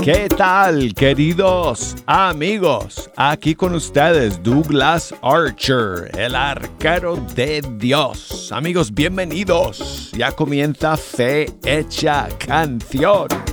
¿Qué tal, queridos amigos? Aquí con ustedes Douglas Archer, el arquero de Dios. Amigos, bienvenidos. Ya comienza Fe Hecha Canción.